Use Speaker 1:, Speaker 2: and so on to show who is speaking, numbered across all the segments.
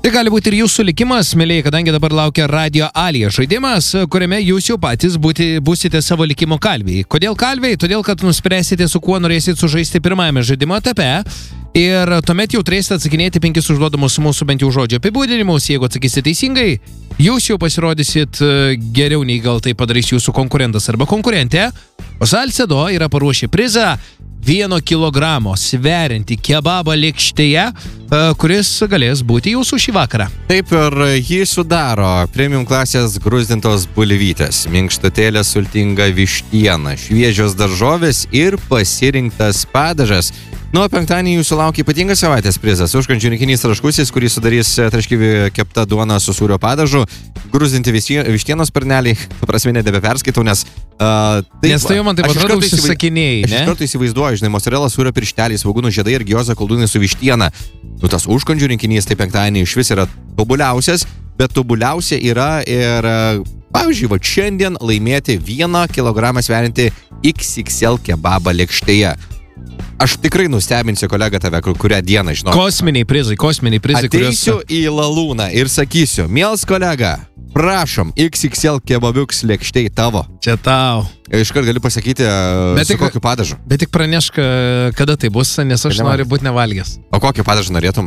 Speaker 1: Tai gali būti ir jūsų likimas, mėlyje, kadangi dabar laukia Radio Alija žaidimas, kuriame jūs jau patys būsite savo likimo kalviai. Kodėl kalviai? Todėl, kad nuspręsite, su kuo norėsit sužaisti pirmajame žaidimo etape. Ir tuomet jau turėsite atsakinėti 5 užduodamus mūsų bent jau žodžio apibūdinimus. Jeigu atsakysite teisingai, jūs jau pasirodysit geriau nei gal tai padarys jūsų konkurentas arba konkurentė. O Salcedo yra paruošę prizą 1 kilogramo sveriantį kebabą lėkštėje, kuris galės būti jūsų šį vakarą.
Speaker 2: Taip ir jį sudaro premium klasės gruzdintos bulvytės, minkštutėlė sultinga vištiena, šviežios daržovės ir pasirinktas padažas. Nuo penktadienį jūsų laukia ypatingas savaitės prizas. Užkandžių rinkinys traškusis, kurį sudarys traškyvi kepta duona su sūrio padažu, gruzdinti vištienos perneliai, prasme nebeperskaitau, nes...
Speaker 1: Nes tai jau man taip atrodo užsisakinėjai, ne?
Speaker 2: Aš kartu įsivaizduoju, žinai, mozzarella sūrio piršteliai, svogūnų žiedai ir gioza koldūnai su vištiena. Nu, tas užkandžių rinkinys tai penktadienį iš vis yra tobuliausias, bet tobuliausia yra ir... Pavyzdžiui, šiandien laimėti 1 kilogramą sveriantį XXL kebabą lėkštėje. Aš tikrai nustebinsiu kolegą tave, kurią dieną, žinau.
Speaker 1: Kosminiai prizai.
Speaker 2: Ateisiu į Lalūną ir sakysiu, mielas kolega, prašom, XXL kebabiuks lėkštėj tavo.
Speaker 1: Čia tau.
Speaker 2: Iškart galiu pasakyti, su kokiu padažu.
Speaker 1: Bet tik pranešk, kada tai bus, nes aš noriu būti nevalgęs.
Speaker 2: O kokį padažą norėtum?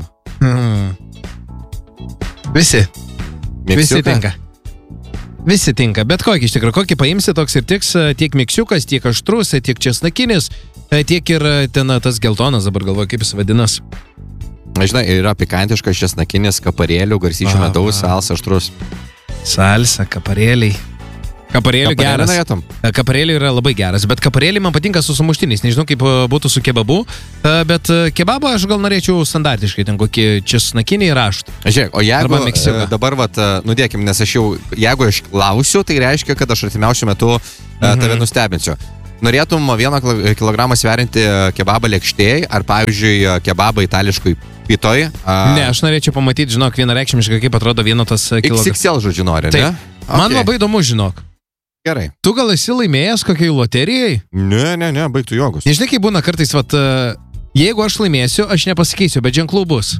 Speaker 1: Visi tinka. Visi tinka, bet kokį iš tikrųjų, kokį paimsi, toks ir tiks, tiek miksiukas, tiek aštrus, tiek česnakinis, tiek ir ten tas geltonas, dabar galvoju, kaip jis vadinas.
Speaker 2: Žinai, yra pikantiškas česnakinis, kaparėlių, garsyčių medaus, salsa aštrus.
Speaker 1: Salsa, kaparėliai. Kaparėlių geras. Kaparėlių yra labai geras, bet kaparėliai man patinka su sumuštiniais. Nežinau, kaip būtų su kebabu, bet kebabą aš gal norėčiau standartiškai, ten kokį česnakinį ir aštrų.
Speaker 2: Žiūrėk, o jeigu dabar, nudėkim, nes jeigu aš klausiu, tai reiškia, kad aš artimiausiu metu tave nustebinsiu. Norėtum 1 kilogramą sverinti kebabą lėkštėj, ar pavyzdžiui kebabą itališkui pitoj?
Speaker 1: Ne, aš norėčiau pamatyti, žinok, vienareikšmiškai, kaip atrodo vieno tas kilogramas.
Speaker 2: XXL žodžiu nori, ne?
Speaker 1: Man labai įdomu, žinok.
Speaker 2: Gerai.
Speaker 1: Tu gal esi laimėjęs kokiai loterijai?
Speaker 2: Ne, baigtų jogus.
Speaker 1: Nežinai, kaip būna kartais, jeigu aš laimėsiu, aš nepasakysiu, bet ženklų bus.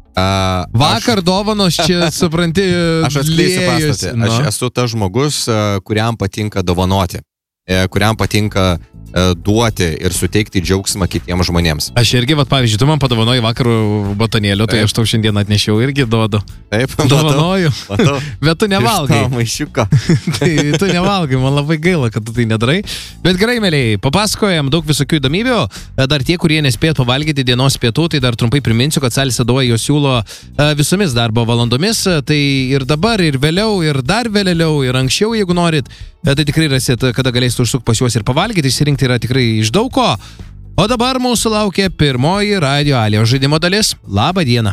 Speaker 1: Vakar dovanos čia, supranti,
Speaker 2: aš atskleisiu paslaptį. Aš esu tas žmogus, kuriam patinka dovanoti, kuriam patinka duoti ir suteikti džiaugsmą kitiems žmonėms.
Speaker 1: Aš irgi, pavyzdžiui, tu man padovanoji vakarų batonėlių, tai aš tau šiandien atnešiau irgi duodu.
Speaker 2: Taip,
Speaker 1: dovanoju.
Speaker 2: Matau.
Speaker 1: Bet tu nevalgai.
Speaker 2: Iš to maišiuko.
Speaker 1: Tai tu nevalgai, man labai gaila, kad tu tai nedarai. Bet gerai, mėlyjei, papasakojam daug visokių įdomybių. Dar tie, kurie nespėt pavalgyti dienos pietų, tai dar trumpai priminsiu, kad Salcedo jos siūlo visomis darbo valandomis. Tai ir dabar, ir vėliau, ir dar vėliau, ir anksčiau, jeigu norit. Tai tikrai rasit, kada galėsite užsukti pas juos ir pavalgyti, išsirinkti yra tikrai iš daug ko. O dabar mūsų laukia pirmoji Radio Alija žaidimo dalis. Labą dieną.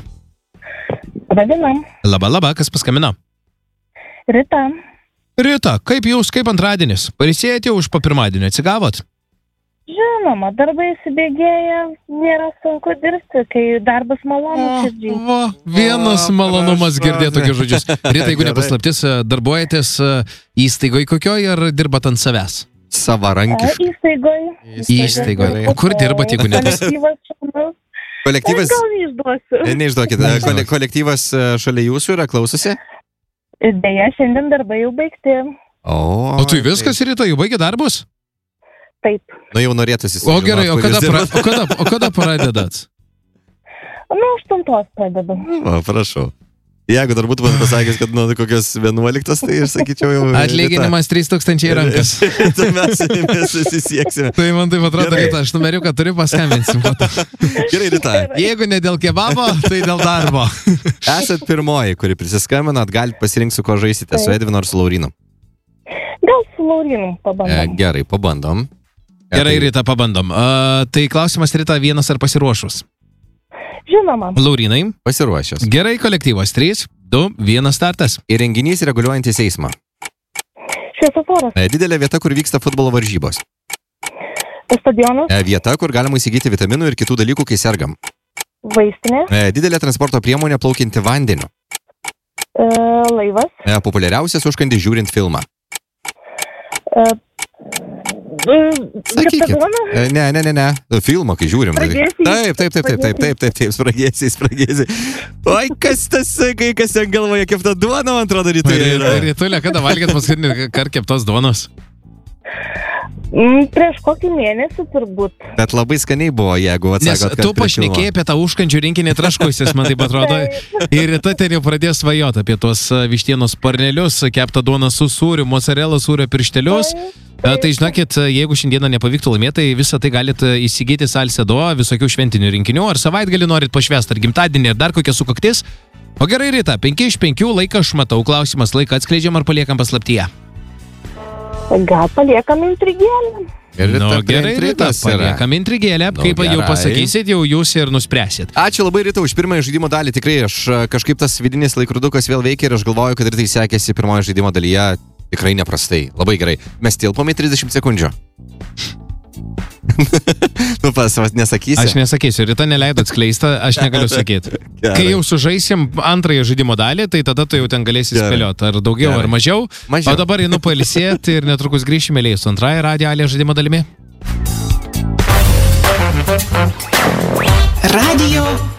Speaker 3: Labą dieną.
Speaker 1: Laba, kas paskambino?
Speaker 3: Rita.
Speaker 1: Rita, kaip jūs, kaip antradienis? Pailsėjate už po pirmadienio, atsigavot?
Speaker 3: Žinoma, darbai įsibėgėja, nėra sunku dirbti, kai darbas malonus širdžiai.
Speaker 1: Vienas malonumas girdėti tokius žodžius. Rita, jeigu nepaslaptis, darbuojatės įstaigoje kokioje ar dirbat ant savęs?
Speaker 2: Savarankiškai.
Speaker 1: Įstaigoje. O kur dirbat, jeigu nepaslaptis?
Speaker 2: Kolektyvas...
Speaker 3: Gal neišduosiu.
Speaker 2: Neišduokit. Kolektyvas šalia jūsų yra, klausosi?
Speaker 3: Deja, šiandien darbai jau baigti.
Speaker 1: O tai viskas, Rita, jau baigė darbus?
Speaker 3: Taip.
Speaker 2: Nu jau norėtųsi.
Speaker 1: O gerai, o kada pradedat?
Speaker 3: 8 pradedu.
Speaker 2: O, prašau. Jeigu dar būtų man pasakęs, kad nuo kokios 11, tai aš sakyčiau jau...
Speaker 1: Atlyginimas 3000 į rankas.
Speaker 2: Tai mes susisieksime.
Speaker 1: Tai man taip atrodo, Rita, aš numeriuką turiu, paskambinsim.
Speaker 2: Gerai, Rita.
Speaker 1: Jeigu ne dėl kebabo, tai dėl darbo.
Speaker 2: Esat pirmoji, kuri prisiskambinat, galite pasirinkti, su ko žaisite, su Edvinu ar su Laurinu.
Speaker 3: Gal su Laurinu pabandom.
Speaker 2: Gerai, pabandom.
Speaker 1: Gerai, Rita, pabandom. Tai klausimas, Rita, vienas ar pasiruošus?
Speaker 3: Žinoma.
Speaker 1: Laurinai?
Speaker 2: Pasiruošęs.
Speaker 1: Gerai, kolektyvas 3, 2, 1 startas.
Speaker 2: Įrenginys reguliuojantis eismą.
Speaker 3: Šviesoforas.
Speaker 2: Didelė vieta, kur vyksta futbolo varžybos.
Speaker 3: Stadionas.
Speaker 2: Vieta, kur galima įsigyti vitaminų ir kitų dalykų, kai sergam.
Speaker 3: Vaistinė.
Speaker 2: Didelė transporto priemonė plaukianti vandeniu.
Speaker 3: Laivas.
Speaker 2: Populiariausias užkandis žiūrint filmą. Sakykit. Ne. Filmą, kai žiūrim.
Speaker 3: Spragėsiai.
Speaker 2: Taip, spragėsiai. Oi, kas tas, kas ten galvoja, kepta duona, man atrodo, rytoj yra.
Speaker 1: Rytulė, kada valgėt paskutinį kartą keptos duonos?
Speaker 3: Prieš kokį mėnesį turbūt.
Speaker 2: Bet labai skaniai buvo, jeigu atsakot,
Speaker 1: Nes tu pašnekėjai apie tą užkandžių rinkinį traškusis, man taip atrodo. Ir rytoj ten jau pradėjo svajoti apie tuos vištienos sparnelius, keptą duoną su sūriu, mozzarella sūrio pirštelius. Tai žinokit, jeigu šiandieną nepavyktų laimėti, tai visą tai galite įsigyti Salsedo, visokių šventinių rinkinių, ar savaitgalį norit pašvęsti, ar gimtadienį, ar dar kokią sukaktis. O gerai, Rita, 5 iš 5 laiką aš matau, klausimas, laiką atskleidžiam ar paliekam paslaptyje?
Speaker 3: Gal paliekam intrigėlę.
Speaker 1: Gerai, Rita, paliekam intrigėlę, kaip jau pasakysit, jau jūs ir nuspręsit.
Speaker 2: Ačiū labai, Rita, už pirmąją žaidimo dalį. Tikrai, aš kažkaip tas vidinis laikrodukas vėl veikia ir aš galvoju, kad Ritai sekėsi pirmojo žaidimo dalyje tikrai neprastai. Labai gerai. Mes tilpome 30 sekundžių. Nu, nesakysi.
Speaker 1: Aš nesakysiu, Rita neleido atskleisti, aš negaliu sakyti. Kai jau sužaisim antrąją žaidimo dalį, tai tada tu jau ten galėsi spėlioti, ar daugiau, ar mažiau. O dabar einu pailsėti ir netrukus grįšime su antrąją Radio Alija žaidimo dalimi.
Speaker 4: Radio